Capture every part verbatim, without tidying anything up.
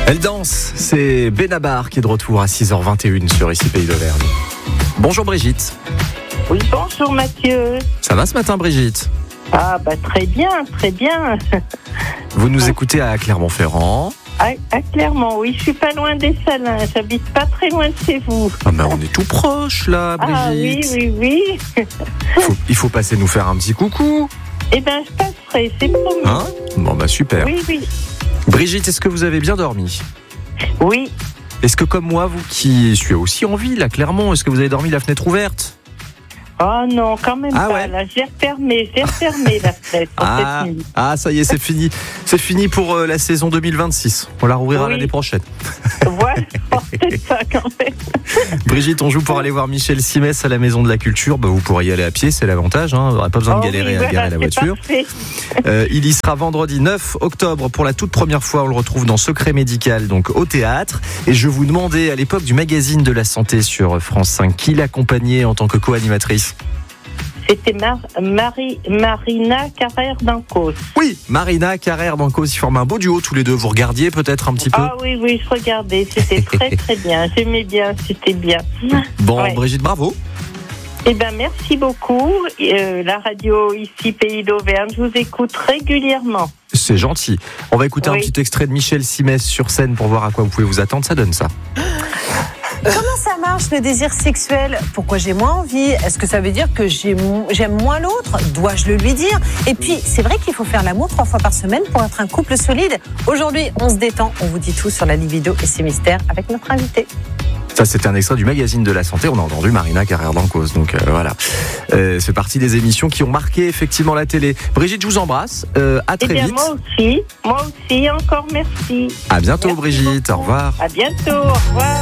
Elle danse, c'est Benabar qui est de retour à six heures vingt et une sur ici Pays d'Auvergne. Bonjour Brigitte. Oui, bonjour Mathieu. Ça va ce matin Brigitte? Ah bah très bien, très bien. Vous nous écoutez à Clermont-Ferrand. À, à Clermont, oui, je suis pas loin des Salins, j'habite pas très loin de chez vous. Ah mais on est tout proche là Brigitte. Ah oui, oui, oui. Faut, il faut passer nous faire un petit coucou. Eh ben je passerai, c'est promis. Hein? Bon bah super. Oui, oui. Brigitte, est-ce que vous avez bien dormi? Oui. Est-ce que comme moi, vous qui suis aussi en ville à Clermont, est-ce que vous avez dormi la fenêtre ouverte? Oh non, quand même ah pas. Ouais. Là, j'ai refermé, j'ai refermé la fenêtre. Ah, ah, ça y est, c'est fini. C'est fini pour euh, la saison deux mille vingt-six. On la rouvrira oui. l'année prochaine. Voilà, c'est ça quand même. Brigitte, on joue pour aller voir Michel Simès à la Maison de la Culture. Bah, vous pourrez y aller à pied, c'est l'avantage. Hein. Vous n'aurez pas besoin de galérer oh oui, à voilà, garer la voiture. Euh, il y sera vendredi neuf octobre pour la toute première fois. On le retrouve dans Secret Médical, donc au théâtre. Et je vous demandais à l'époque du magazine de la santé sur France cinq, qui l'accompagnait en tant que co-animatrice? C'était Mar- Marie, Marina Carrère-Dancos. Oui, Marina Carrère-Dancos, ils forment un beau duo tous les deux. Vous regardiez peut-être un petit peu? Ah oui, oui, je regardais. C'était très, très bien. J'aimais bien, c'était bien. Bon, ouais. Brigitte, bravo. Eh bien, merci beaucoup. Euh, la radio ici, Pays d'Auvergne, je vous écoute régulièrement. C'est gentil. On va écouter oui. un petit extrait de Michel Simès sur scène pour voir à quoi vous pouvez vous attendre. Ça donne ça. Comment ça marche le désir sexuel? Pourquoi j'ai moins envie? Est-ce que ça veut dire que j'aime moins l'autre? Dois-je le lui dire? Et puis, c'est vrai qu'il faut faire l'amour trois fois par semaine pour être un couple solide. Aujourd'hui, on se détend. On vous dit tout sur la libido et ses mystères avec notre invité. Ça, c'était un extrait du magazine de la santé. On a entendu Marina Carrère-Dancos. Donc euh, voilà. Euh, c'est partie des émissions qui ont marqué effectivement la télé. Brigitte, je vous embrasse. Euh, à très eh bien, vite. Moi aussi. Moi aussi. Encore merci. À bientôt, merci Brigitte. beaucoup. Au revoir. À bientôt. Au revoir.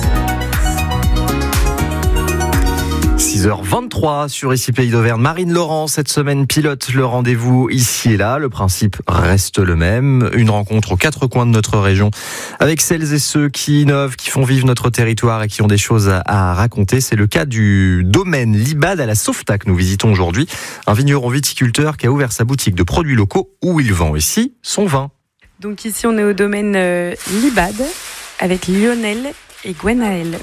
six heures vingt-trois sur ici Pays d'Auvergne. Marine Laurent, cette semaine, pilote le rendez-vous ici et là. Le principe reste le même. Une rencontre aux quatre coins de notre région avec celles et ceux qui innovent, qui font vivre notre territoire et qui ont des choses à, à raconter. C'est le cas du domaine Libad à la Sauvetat que nous visitons aujourd'hui. Un vigneron viticulteur qui a ouvert sa boutique de produits locaux où il vend ici son vin. Donc ici, on est au domaine euh, Libad avec Lionel et Gwenaël,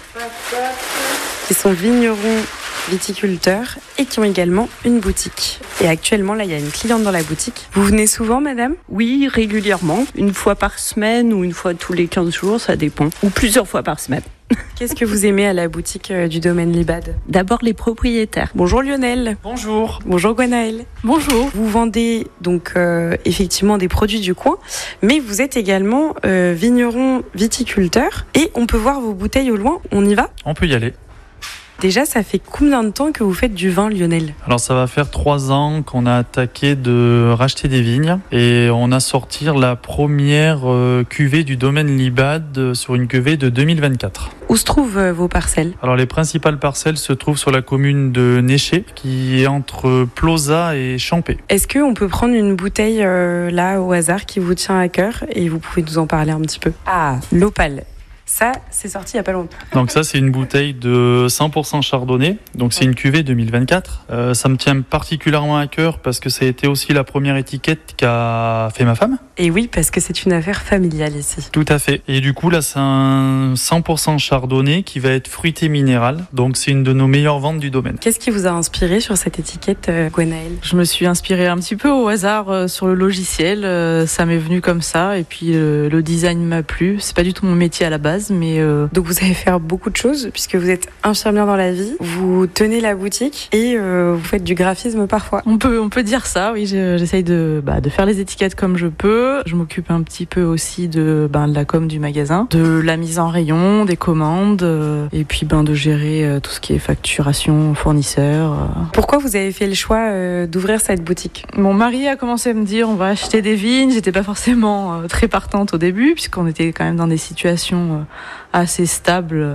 qui sont vignerons viticulteurs et qui ont également une boutique. Et actuellement, là, il y a une cliente dans la boutique. Vous venez souvent, madame? Oui, régulièrement. Une fois par semaine ou une fois tous les quinze jours, ça dépend. Ou plusieurs fois par semaine. Qu'est-ce que vous aimez à la boutique euh, du domaine Libad? D'abord les propriétaires. Bonjour Lionel. Bonjour. Bonjour Gwenaël. Bonjour. Vous vendez donc euh, effectivement des produits du coin, mais vous êtes également euh, vigneron viticulteur et on peut voir vos bouteilles au loin. On y va? On peut y aller. Déjà, ça fait combien de temps que vous faites du vin, Lionel? Alors ça va faire trois ans qu'on a attaqué de racheter des vignes et on a sorti la première euh, cuvée du domaine Libad euh, sur une cuvée de deux mille vingt-quatre. Où se trouvent euh, vos parcelles? Alors les principales parcelles se trouvent sur la commune de Néché, qui est entre Ploza et Champé. Est-ce qu'on peut prendre une bouteille euh, là au hasard qui vous tient à cœur et vous pouvez nous en parler un petit peu? Ah, l'Opale. Ça, c'est sorti il n'y a pas longtemps. Donc ça, c'est une bouteille de cent pour cent chardonnay. Donc c'est une cuvée deux mille vingt-quatre. Euh, ça me tient particulièrement à cœur parce que ça a été aussi la première étiquette qu'a fait ma femme. Et oui, parce que c'est une affaire familiale ici. Tout à fait. Et du coup, là, c'est un cent pour cent chardonnay qui va être fruité minéral. Donc c'est une de nos meilleures ventes du domaine. Qu'est-ce qui vous a inspiré sur cette étiquette, euh, Gwenaël? Je me suis inspirée un petit peu au hasard euh, sur le logiciel. Euh, ça m'est venu comme ça. Et puis euh, le design m'a plu. C'est pas du tout mon métier à la base. Mais euh... Donc vous avez fait beaucoup de choses puisque vous êtes infirmière dans la vie, vous tenez la boutique et euh, vous faites du graphisme parfois. On peut, on peut dire ça, oui. J'essaye de, bah, de faire les étiquettes comme je peux. Je m'occupe un petit peu aussi de, ben, de la com du magasin, de la mise en rayon, des commandes euh, et puis ben, de gérer euh, tout ce qui est facturation, fournisseurs. Euh. Pourquoi vous avez fait le choix euh, d'ouvrir cette boutique? Mon mari a commencé à me dire on va acheter des vignes. J'étais pas forcément euh, très partante au début puisqu'on était quand même dans des situations euh, assez stable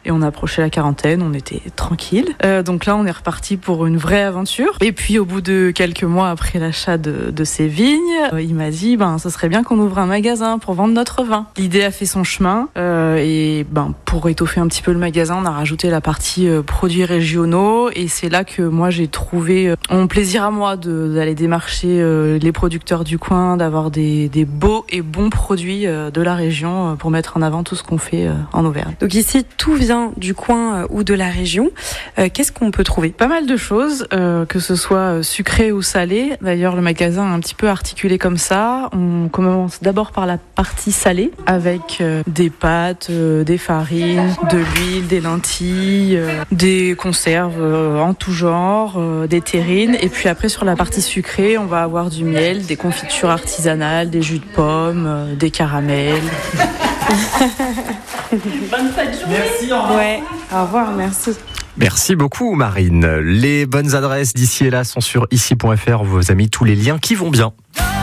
et on approchait la quarantaine, on était tranquille. Euh, donc là, on est reparti pour une vraie aventure. Et puis, au bout de quelques mois après l'achat de, de ces vignes, euh, il m'a dit, ben, ce serait bien qu'on ouvre un magasin pour vendre notre vin. L'idée a fait son chemin euh, et ben, pour étoffer un petit peu le magasin, on a rajouté la partie euh, produits régionaux et c'est là que moi j'ai trouvé euh, mon plaisir à moi de, d'aller démarcher euh, les producteurs du coin, d'avoir des, des beaux et bons produits euh, de la région euh, pour mettre en avant tout ce qu'on fait euh, en Auvergne. Donc ici, tout vient du coin euh, ou de la région. Euh, qu'est-ce qu'on peut trouver ? Pas mal de choses, euh, que ce soit sucré ou salé. D'ailleurs, le magasin est un petit peu articulé comme ça. On commence d'abord par la partie salée avec euh, des pâtes, euh, des farines, de l'huile, des lentilles, euh, des conserves euh, en tout genre, euh, des terrines. Et puis après, sur la partie sucrée, on va avoir du miel, des confitures artisanales, des jus de pommes, euh, des caramels. Bonne fête de journée. Merci, au revoir. Ouais, au revoir, merci. Merci beaucoup Marine. Les bonnes adresses d'ici et là sont sur ici point f r. Vos amis, tous les liens qui vont bien.